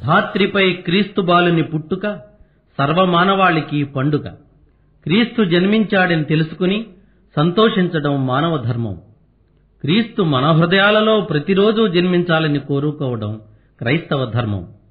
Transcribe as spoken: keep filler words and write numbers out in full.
ధాత్రిపై క్రీస్తు బాలుని పుట్టుక సర్వమానవాళికి పండుగ. క్రీస్తు జన్మించాడని తెలుసుకుని సంతోషించడం మానవ ధర్మం. క్రీస్తు మన హృదయాలలో ప్రతిరోజూ జన్మించాలని కోరుకోవడం క్రైస్తవ ధర్మం.